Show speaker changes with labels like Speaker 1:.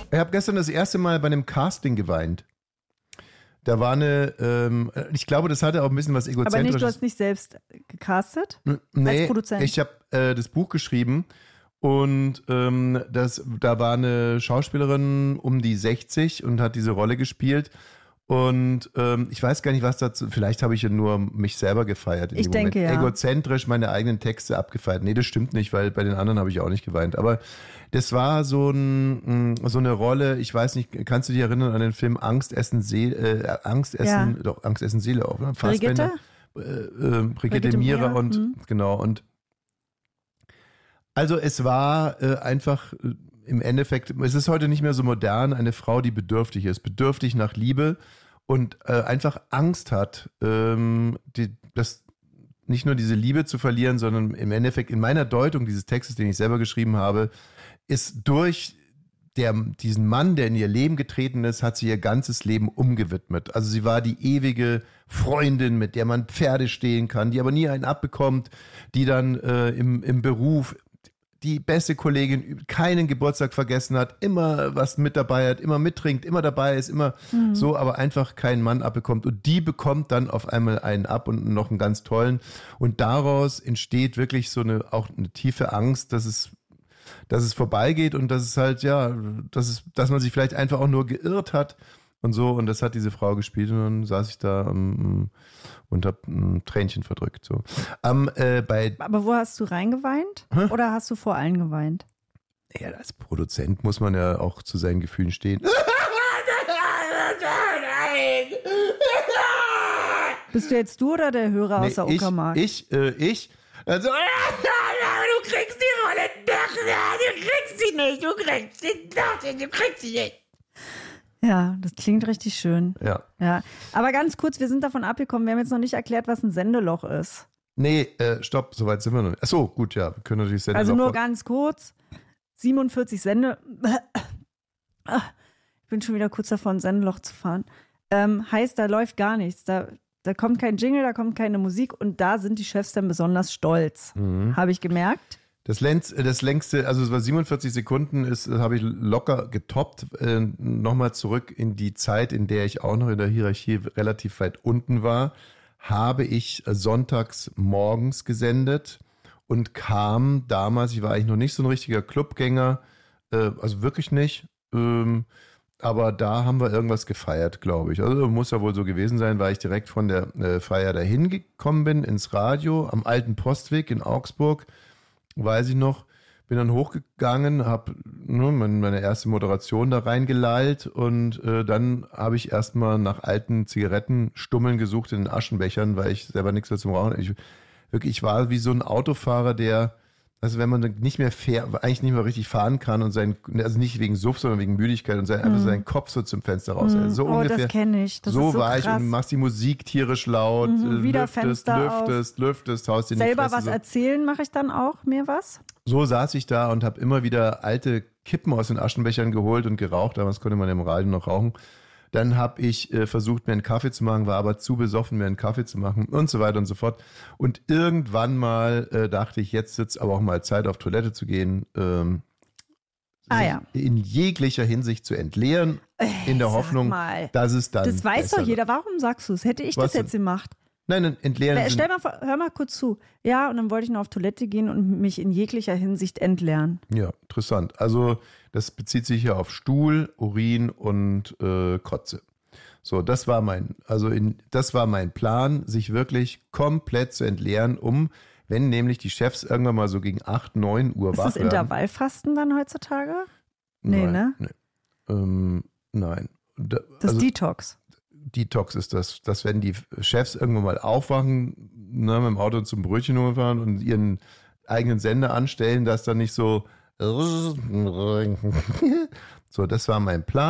Speaker 1: Ich habe gestern das erste Mal bei einem Casting geweint. Da war ich glaube, das hatte auch ein bisschen was Egozentrisches.
Speaker 2: Aber nicht, du hast nicht selbst gecastet?
Speaker 1: Nee,
Speaker 2: als Produzent?
Speaker 1: ich habe das Buch geschrieben und da war eine Schauspielerin um die 60 und hat diese Rolle gespielt. Und ich weiß gar nicht, was dazu, vielleicht habe ich ja nur mich selber gefeiert.
Speaker 2: Ich denke, ja.
Speaker 1: Egozentrisch meine eigenen Texte abgefeiert. Nee, das stimmt nicht, weil bei den anderen habe ich auch nicht geweint. Aber das war so eine Rolle, ich weiß nicht, kannst du dich erinnern an den Film Angst essen Seele auch, ne?
Speaker 2: Brigitte?
Speaker 1: Brigitte Mira und genau. Und also es war einfach im Endeffekt, es ist heute nicht mehr so modern, eine Frau, die bedürftig ist, bedürftig nach Liebe und einfach Angst hat, das nicht nur diese Liebe zu verlieren, sondern im Endeffekt in meiner Deutung dieses Textes, den ich selber geschrieben habe, ist durch diesen Mann, der in ihr Leben getreten ist, hat sie ihr ganzes Leben umgewidmet. Also sie war die ewige Freundin, mit der man Pferde stehlen kann, die aber nie einen abbekommt, die dann im Beruf die beste Kollegin, keinen Geburtstag vergessen hat, immer was mit dabei hat, immer mittrinkt, immer dabei ist, immer so, aber einfach keinen Mann abbekommt. Und die bekommt dann auf einmal einen ab und noch einen ganz tollen. Und daraus entsteht wirklich auch eine tiefe Angst, dass es vorbeigeht und dass es halt, dass man sich vielleicht einfach auch nur geirrt hat und so. Und das hat diese Frau gespielt und dann saß ich da und habe ein Tränchen verdrückt. So.
Speaker 2: Aber wo hast du reingeweint? Oder hast du vor allen geweint?
Speaker 1: Ja, als Produzent muss man ja auch zu seinen Gefühlen stehen.
Speaker 2: Bist du jetzt du oder der Hörer aus der Uckermark?
Speaker 1: Ich. Also, du kriegst die Rolle doch, du kriegst sie nicht, du kriegst sie nicht.
Speaker 2: Ja, das klingt richtig schön.
Speaker 1: Ja.
Speaker 2: Aber ganz kurz, wir sind davon abgekommen, wir haben jetzt noch nicht erklärt, was ein Sendeloch ist.
Speaker 1: Nee, stopp, soweit sind wir noch nicht. Achso, gut, ja, wir können natürlich Sendeloch.
Speaker 2: Also nur ganz kurz, 47 ich bin schon wieder kurz davor, ein Sendeloch zu fahren. Heißt, da läuft gar nichts, da kommt kein Jingle, da kommt keine Musik und da sind die Chefs dann besonders stolz, habe ich gemerkt.
Speaker 1: Das längste, also es war 47 Sekunden, habe ich locker getoppt. Nochmal zurück in die Zeit, in der ich auch noch in der Hierarchie relativ weit unten war, habe ich sonntags morgens gesendet und kam damals, ich war eigentlich noch nicht so ein richtiger Clubgänger, also wirklich nicht, aber da haben wir irgendwas gefeiert, glaube ich. Also muss ja wohl so gewesen sein, weil ich direkt von der Feier dahin gekommen bin, ins Radio, am Alten Postweg in Augsburg, weiß ich noch, bin dann hochgegangen, habe meine erste Moderation da reingelallt und dann habe ich erstmal nach alten Zigarettenstummeln gesucht in den Aschenbechern, weil ich selber nichts mehr zum Rauchen. Ich war wie so ein Autofahrer, also wenn man nicht mehr eigentlich nicht mehr richtig fahren kann und also nicht wegen Suff, sondern wegen Müdigkeit und einfach seinen Kopf so zum Fenster raus. So ungefähr.
Speaker 2: Das kenne ich. Das
Speaker 1: so
Speaker 2: ist so
Speaker 1: war
Speaker 2: krass.
Speaker 1: Ich und machst die Musik tierisch laut,
Speaker 2: wieder Fenster
Speaker 1: lüftest, haust dir in die
Speaker 2: selber
Speaker 1: Fresse,
Speaker 2: was
Speaker 1: so.
Speaker 2: erzählen mache ich dann auch, mir was?
Speaker 1: So saß ich da und habe immer wieder alte Kippen aus den Aschenbechern geholt und geraucht. Damals konnte man im Radio noch rauchen. Dann habe ich versucht, mir einen Kaffee zu machen, war aber zu besoffen, mir einen Kaffee zu machen und so weiter und so fort. Und irgendwann mal dachte ich, jetzt wird's aber auch mal Zeit, auf Toilette zu gehen, in jeglicher Hinsicht zu entleeren, in der Hoffnung, dass es dann
Speaker 2: das weiß doch jeder.
Speaker 1: wird.
Speaker 2: Warum sagst du es? Hätte ich das jetzt gemacht?
Speaker 1: Nein, entleeren.
Speaker 2: Hör mal kurz zu. Ja, und dann wollte ich nur auf Toilette gehen und mich in jeglicher Hinsicht entleeren.
Speaker 1: Ja, interessant. Also das bezieht sich ja auf Stuhl, Urin und Kotze. So, das war mein Plan, sich wirklich komplett zu entleeren, wenn nämlich die Chefs irgendwann mal so gegen 8, 9 Uhr wach werden.
Speaker 2: Ist das Intervallfasten dann heutzutage? Nee,
Speaker 1: nein,
Speaker 2: ne?
Speaker 1: Nee. Nein.
Speaker 2: Das Detox.
Speaker 1: Detox ist das, dass wenn die Chefs irgendwann mal aufwachen, mit dem Auto zum Brötchen fahren und ihren eigenen Sender anstellen, dass dann nicht so das war mein Plan.